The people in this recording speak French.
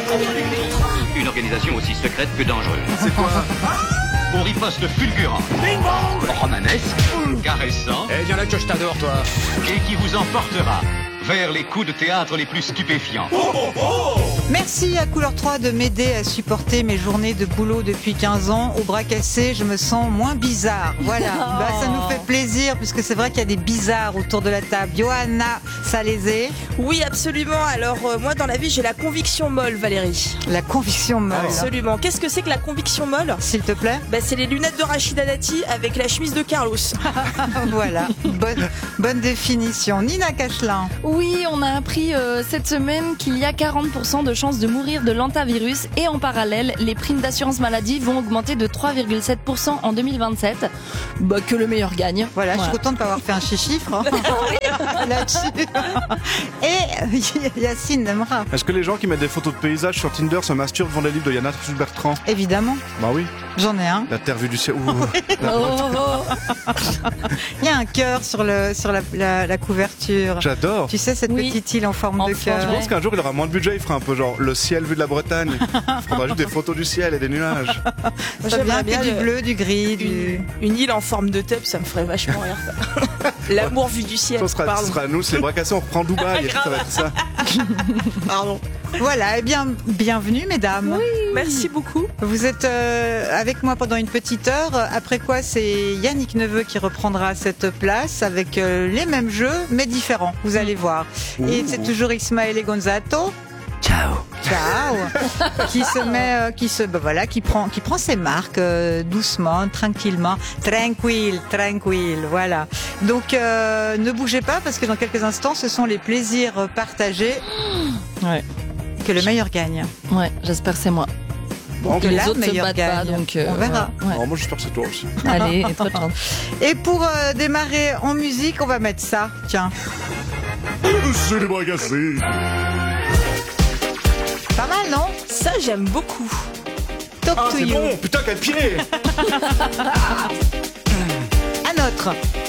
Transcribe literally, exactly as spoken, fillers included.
Une organisation aussi secrète que dangereuse. C'est quoi? On riposte fulgurant, romanesque, caressant, Eh, viens là que je t'adore, toi. et qui vous emportera vers les coups de théâtre les plus stupéfiants. Merci à Couleur trois de m'aider à supporter mes journées de boulot depuis quinze ans. Au bras cassé, je me sens moins bizarre. Voilà, bah, ça nous fait plaisir puisque c'est vrai qu'il y a des bizarres autour de la table. Johanna Salézé. Oui, absolument. Alors, euh, moi, dans la vie, j'ai la conviction molle, Valérie. La conviction molle. Absolument. Qu'est-ce que c'est que la conviction molle? S'il te plaît. Bah, c'est les lunettes de Rachida Dati avec la chemise de Carlos. Voilà, bonne, bonne définition. Nina Cachelin. Oui, on a appris euh, cette semaine qu'il y a quarante pour cent de chances de mourir de l'hantavirus et en parallèle, les primes d'assurance maladie vont augmenter de trois virgule sept pour cent en deux mille vingt-sept. Bah, que le meilleur gagne. Voilà, je suis contente de pas avoir fait un chiffre hein, là-dessus. Et euh, Yacine Nemra. Est-ce que les gens qui mettent des photos de paysages sur Tinder se masturbent devant les livres de Yana Bertrand? Évidemment, Bah oui. j'en ai un. La terre vue du ciel. Ouh. Oh, oh, oh. Il y a un cœur sur, le, sur la, la, la couverture. J'adore. Tu sais, cette Oui. petite île en forme En de forme, cœur. Je pense qu'un jour il aura moins de budget, il fera un peu genre le ciel vu de la Bretagne. Il faudra juste des photos du ciel et des nuages. Ça vient J'aimerais bien que du le- bleu, du gris, du... Une, une île en forme de tube, ça me ferait vachement rire. ça. L'amour vu du ciel. Ça sera, Pardon. ce sera nous, c'est les bras cassés, on reprend Dubaï. Ça va être ça. Pardon. Voilà, eh bien, bienvenue mesdames. Merci beaucoup. Vous êtes euh, avec moi pendant une petite heure, après quoi c'est Yannick Neveu qui reprendra cette place avec euh, les mêmes jeux mais différents, vous allez voir. Et c'est toujours Ismaël et Gonzato. Ciao. Ciao. qui se met, euh, qui se, bah voilà, qui prend, qui prend ses marques euh, doucement, tranquillement, tranquille, tranquille, voilà. Donc euh, ne bougez pas parce que dans quelques instants, ce sont les plaisirs partagés. Ouais. Que le meilleur gagne. Ouais, j'espère que c'est moi. Bon, que Que les la autres se meilleure battent gagne. pas, donc euh, On verra. ouais, ouais. Alors moi j'espère que c'est toi aussi. Allez, et trop de chance. Et pour euh, démarrer en musique, on va mettre ça. Tiens, C'est les bras cassés. pas mal, non? Ça, j'aime beaucoup. Talk Ah to c'est you. bon, putain quel pied. Un autre.